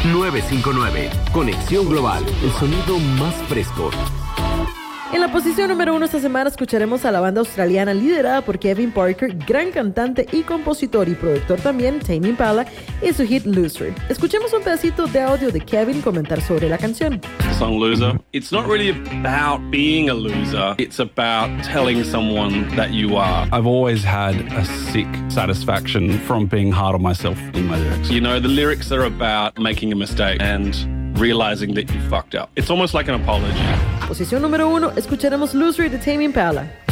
959. Conexión Global, el sonido más fresco. En la posición número 1 esta semana escucharemos a la banda australiana liderada por Kevin Parker, gran cantante y compositor y productor también, Tame Impala, y su hit Loser. Escuchemos un pedacito de audio de Kevin comentar sobre la canción. The song Loser. It's not really about being a loser. It's about telling someone that you are. I've always had a sick satisfaction from being hard on myself in my lyrics. You know, the lyrics are about making a mistake and realizing that you fucked up. It's almost like an apology. Posición número 1, escucharemos Loser de Tame Impala.